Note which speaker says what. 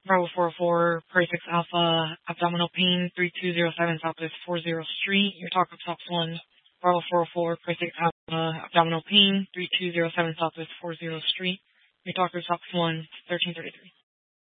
Speaker 1: Bravo 404, Prairie 6 Alpha, abdominal pain, 3207 Southwest 40 Street. Your talk with Stops 1. Bravo 404, Prairie 6 Alpha, abdominal pain, 3207 Southwest 40 Street. Your talk with Stops 1, 1333.